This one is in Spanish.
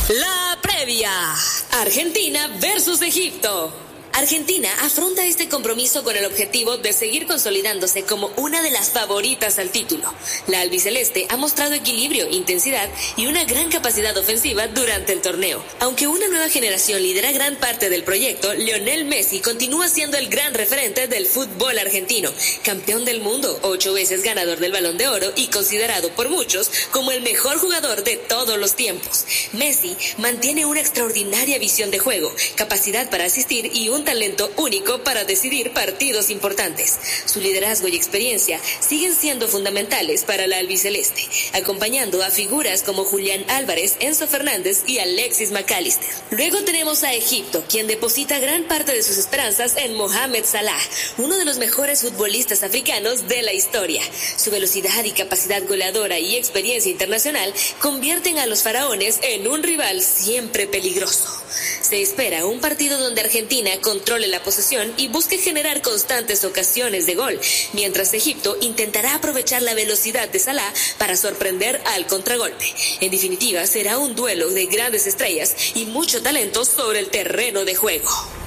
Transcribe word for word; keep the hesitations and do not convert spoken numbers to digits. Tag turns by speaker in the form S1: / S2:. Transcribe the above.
S1: La previa. Argentina versus Egipto. Argentina afronta este compromiso con el objetivo de seguir consolidándose como una de las favoritas al título. La albiceleste ha mostrado equilibrio, intensidad y una gran capacidad ofensiva durante el torneo. Aunque una nueva generación lidera gran parte del proyecto, Lionel Messi continúa siendo el gran referente del fútbol argentino, campeón del mundo, ocho veces ganador del Balón de Oro y considerado por muchos como el mejor jugador de todos los tiempos. Messi mantiene una extraordinaria visión de juego, capacidad para asistir y un talento único para decidir partidos importantes. Su liderazgo y experiencia siguen siendo fundamentales para la albiceleste, acompañando a figuras como Julián Álvarez, Enzo Fernández y Alexis McAllister. Luego tenemos a Egipto, quien deposita gran parte de sus esperanzas en Mohamed Salah, uno de los mejores futbolistas africanos de la historia. Su velocidad y capacidad goleadora y experiencia internacional convierten a los faraones en un rival siempre peligroso. Se espera un partido donde Argentina controle la posesión y busque generar constantes ocasiones de gol, mientras Egipto intentará aprovechar la velocidad de Salah para sorprender al contragolpe. En definitiva, será un duelo de grandes estrellas y mucho talento sobre el terreno de juego.